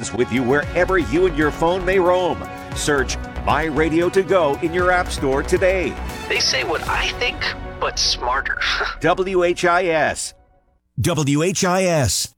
stations with you wherever you and your phone may roam. Search My Radio to Go in your app store today. They say what I think, but smarter. WHIS. WHIS.